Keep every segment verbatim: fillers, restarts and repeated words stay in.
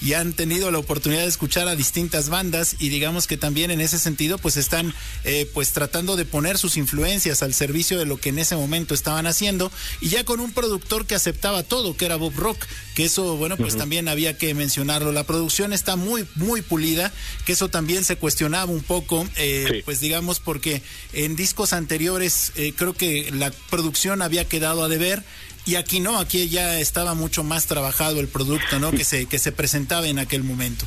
y han tenido la oportunidad de escuchar a distintas bandas, y digamos que también en ese sentido pues están eh, pues tratando de poner sus influencias al servicio de lo que en ese momento estaban haciendo, y ya con un productor que aceptaba todo, que era Bob Rock, que eso, bueno, pues uh-huh. también había que mencionarlo. La producción está muy, muy pulida, que eso también se cuestionaba un poco, eh, sí. pues digamos porque en discos anteriores eh, creo que la producción había quedado a deber, y aquí no, aquí ya estaba mucho más trabajado el producto, ¿no? Que se, que se presentaba en aquel momento.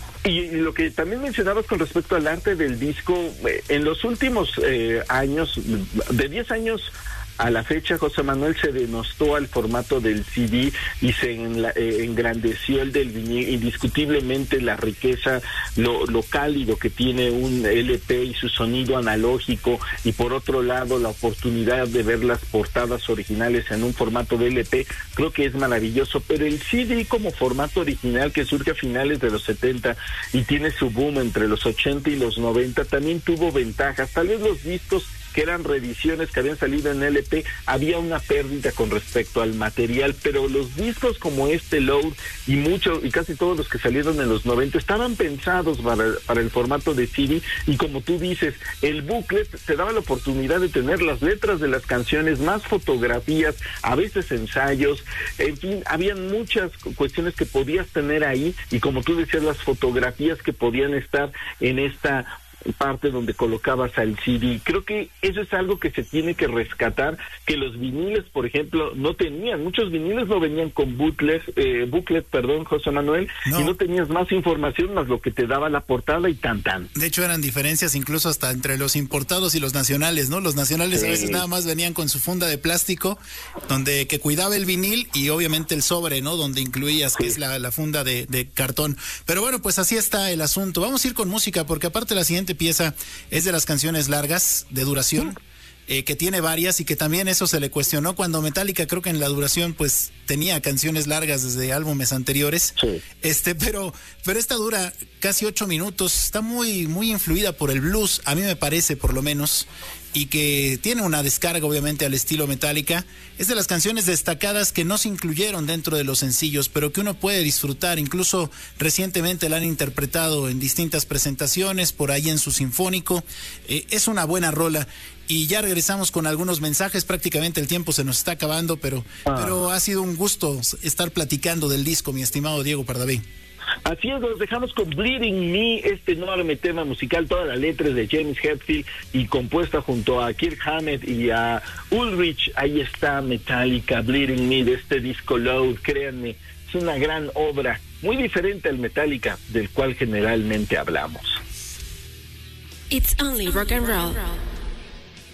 Y lo que también mencionabas con respecto al arte del disco, eh, en los últimos eh, años, de diez años a la fecha, José Manuel, se denostó al formato del C D y se enla, eh, engrandeció el del vinil. Indiscutiblemente la riqueza, lo, lo cálido que tiene un L P y su sonido analógico, y por otro lado la oportunidad de ver las portadas originales en un formato de L P, creo que es maravilloso. Pero el C D como formato original, que surge a finales de los setenta y tiene su boom entre los ochenta y los noventa, también tuvo ventajas. Tal vez los discos que eran reediciones que habían salido en L P, había una pérdida con respecto al material, pero los discos como este Load y muchos y casi todos los que salieron en los noventa estaban pensados para, para el formato de C D, y como tú dices, el booklet te daba la oportunidad de tener las letras de las canciones, más fotografías, a veces ensayos, en fin, habían muchas cuestiones que podías tener ahí, y como tú decías, las fotografías que podían estar en esta parte donde colocabas al C D. Creo que eso es algo que se tiene que rescatar, que los viniles, por ejemplo, no tenían. Muchos viniles no venían con booklet, eh, booklet, perdón, José Manuel, no. Y no tenías más información más lo que te daba la portada y tan tan. De hecho, eran diferencias incluso hasta entre los importados y los nacionales, ¿no? Los nacionales sí. a veces nada más venían con su funda de plástico, donde que cuidaba el vinil, y obviamente el sobre, ¿no? Donde incluías, sí. que es la, la funda de, de cartón. Pero bueno, pues así está el asunto. Vamos a ir con música, porque aparte la siguiente pieza es de las canciones largas de duración, eh, que tiene varias, y que también eso se le cuestionó cuando Metallica, creo que en la duración pues tenía canciones largas desde álbumes anteriores, sí. este pero pero esta dura casi ocho minutos, está muy muy influida por el blues, a mí me parece, por lo menos, y que tiene una descarga obviamente al estilo Metallica. Es de las canciones destacadas que no se incluyeron dentro de los sencillos, pero que uno puede disfrutar. Incluso recientemente la han interpretado en distintas presentaciones, por ahí en su sinfónico. Eh, es una buena rola. Y ya regresamos con algunos mensajes, prácticamente el tiempo se nos está acabando, pero, ah. pero ha sido un gusto estar platicando del disco, mi estimado Diego Pardavé. Así es, nos dejamos con Bleeding Me, este enorme tema musical, todas las letras de James Hetfield y compuesta junto a Kirk Hammett y a Ulrich. Ahí está Metallica, Bleeding Me, de este disco Load. Créanme, es una gran obra, muy diferente al Metallica del cual generalmente hablamos. It's only rock and roll.